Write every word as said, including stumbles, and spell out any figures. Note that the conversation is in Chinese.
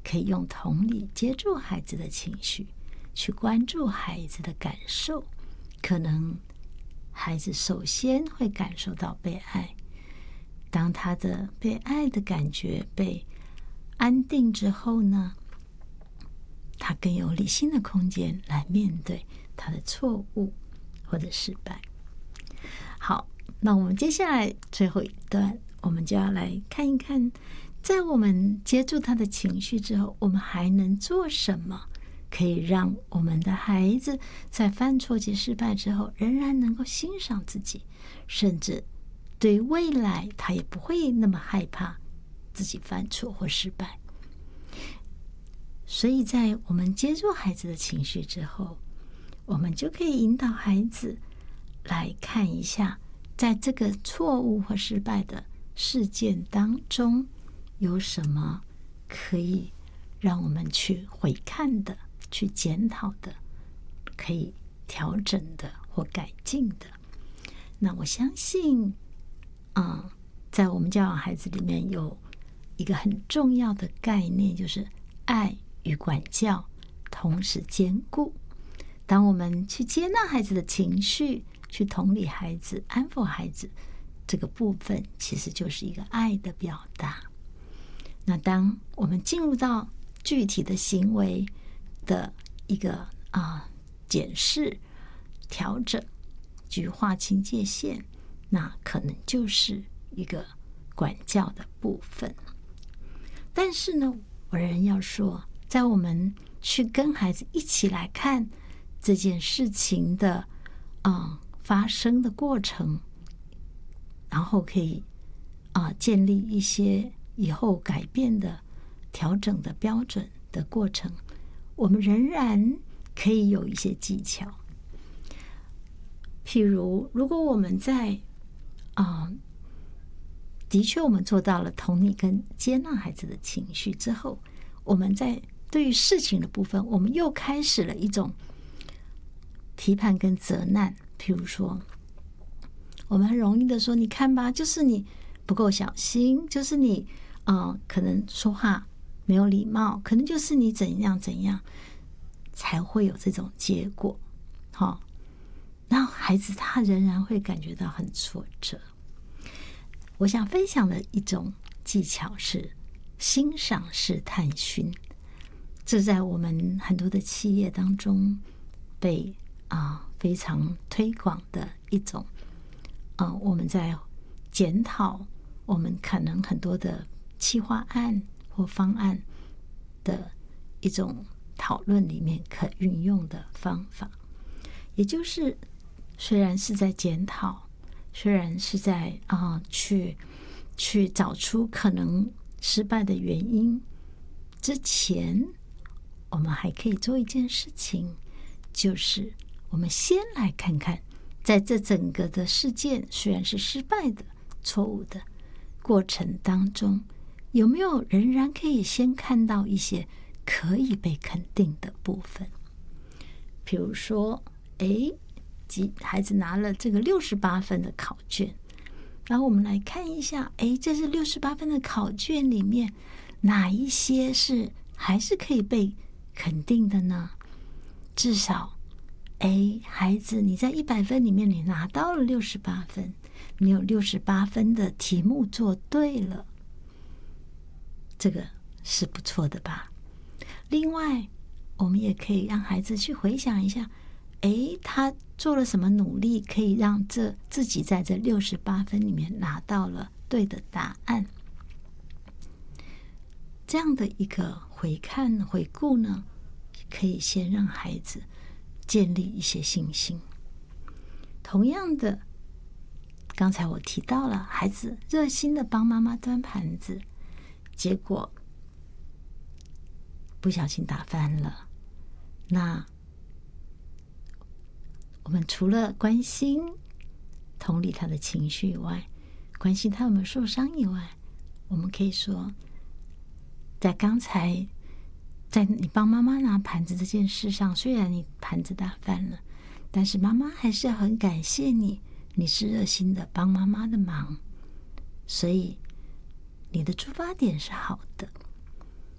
可以用同理接住孩子的情绪，去关注孩子的感受。可能孩子首先会感受到被爱，当他的被爱的感觉被安定之后呢，他更有理性的空间来面对他的错误或者失败。好，那我们接下来最后一段，我们就要来看一看，在我们接住他的情绪之后，我们还能做什么，可以让我们的孩子在犯错及失败之后，仍然能够欣赏自己，甚至对未来他也不会那么害怕自己犯错或失败。所以在我们接住孩子的情绪之后，我们就可以引导孩子来看一下，在这个错误或失败的事件当中，有什么可以让我们去回看的，去检讨的，可以调整的或改进的。那我相信嗯，在我们教养孩子里面有一个很重要的概念，就是爱与管教同时兼顾。当我们去接纳孩子的情绪，去同理孩子，安抚孩子，这个部分其实就是一个爱的表达。那当我们进入到具体的行为的一个啊、呃、检视、调整、去划清界限，那可能就是一个管教的部分。但是呢，我仍然要说，在我们去跟孩子一起来看这件事情的嗯发生的过程，然后可以啊、呃、建立一些以后改变的调整的标准的过程，我们仍然可以有一些技巧。譬如如果我们在啊、呃、的确我们做到了同理跟接纳孩子的情绪之后，我们在对于事情的部分，我们又开始了一种批判跟责难。譬如说，我们很容易的说，你看吧，就是你不够小心，就是你呃可能说话没有礼貌，可能就是你怎样怎样，才会有这种结果。好、哦，然后孩子他仍然会感觉到很挫折。我想分享的一种技巧是欣赏式探寻，这在我们很多的企业当中被啊、呃、非常推广的一种啊、呃，我们在检讨我们可能很多的企划案或方案的一种讨论里面可运用的方法。也就是虽然是在检讨，虽然是在啊、呃、去去找出可能失败的原因之前，我们还可以做一件事情，就是我们先来看看，在这整个的事件虽然是失败的、错误的过程当中，有没有仍然可以先看到一些可以被肯定的部分。比如说，诶，孩子拿了这个六十八分的考卷，然后我们来看一下，诶，这是六十八分的考卷里面哪一些是还是可以被肯定的呢？至少，哎，孩子，你在一百分里面你拿到了六十八分，你有六十八分的题目做对了，这个是不错的吧？另外，我们也可以让孩子去回想一下，哎，他做了什么努力，可以让这自己在这六十八分里面拿到了对的答案。这样的一个回看回顾呢，可以先让孩子建立一些信心。同样的，刚才我提到了孩子热心的帮妈妈端盘子，结果不小心打翻了。那我们除了关心同理他的情绪以外，关心他有没有受伤以外，我们可以说，在刚才在你帮妈妈拿盘子这件事上，虽然你盘子打翻了，但是妈妈还是很感谢你，你是热心的帮妈妈的忙，所以你的出发点是好的。